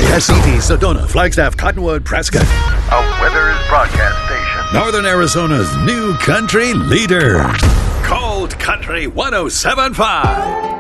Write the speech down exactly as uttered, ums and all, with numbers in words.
Casitas, Sedona, Flagstaff, Cottonwood, Prescott. A Weathers broadcast station. Northern Arizona's new country leader. Cold Country one oh seven point five.